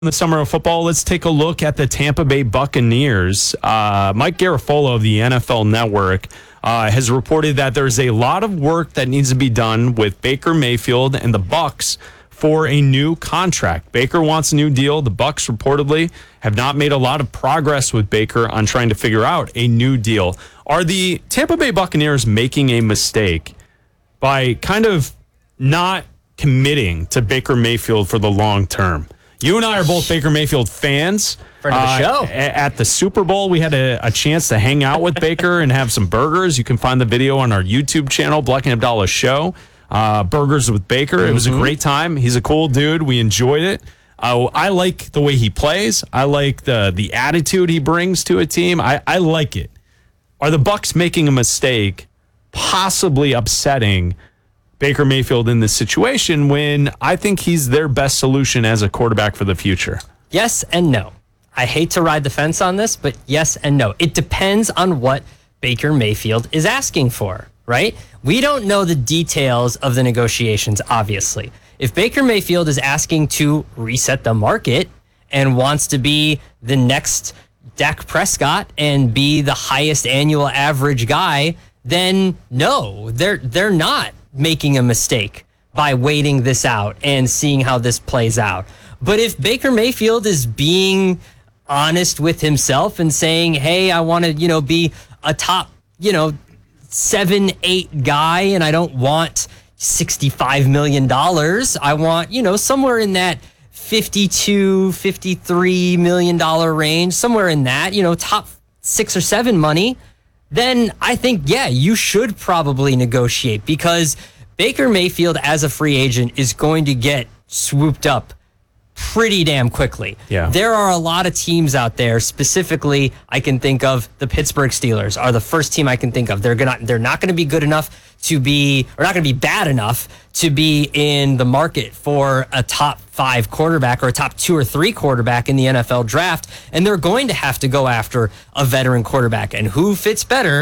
The summer of football, let's take a look at the Tampa Bay Buccaneers. Mike Garafolo of the NFL Network has reported that there's a lot of work that needs to be done with Baker Mayfield and the Bucs for a new contract. Baker wants a new deal. The Bucs reportedly have not made a lot of progress with Baker on trying to figure out a new deal. Are the Tampa Bay Buccaneers making a mistake by kind of not committing to Baker Mayfield for the long term? You and I are both Baker Mayfield fans. Friend of the show. At the Super Bowl, we had a chance to hang out with Baker and have some burgers. You can find the video on our YouTube channel, Black and Abdallah Show. Burgers with Baker. It was a great time. He's a cool dude. We enjoyed it. I like the way he plays. I like the attitude he brings to a team. I like it. Are the Bucs making a mistake, possibly upsetting Baker Mayfield in this situation when I think he's their best solution as a quarterback for the future? Yes and no. I hate to ride the fence on this, but yes and no. It depends on what Baker Mayfield is asking for, right? We don't know the details of the negotiations, obviously. If Baker Mayfield is asking to reset the market and wants to be the next Dak Prescott and be the highest annual average guy, then no, they're not making a mistake by waiting this out and seeing how this plays out. But if Baker Mayfield is being honest with himself and saying, hey, I want to, be a top, 7-8 guy, and I don't want $65 million. I want, somewhere in that $52-53 million range, somewhere in that, top 6 or 7 money, then I think, yeah, you should probably negotiate, because Baker Mayfield as a free agent is going to get swooped up pretty damn quickly. Yeah. There are a lot of teams out there. Specifically, I can think of the Pittsburgh Steelers are the first team I can think of. They're not going to be good enough to be, or not going to be bad enough to be in the market for a top 5 quarterback or a top 2 or 3 quarterback in the NFL draft. And they're going to have to go after a veteran quarterback. And who fits better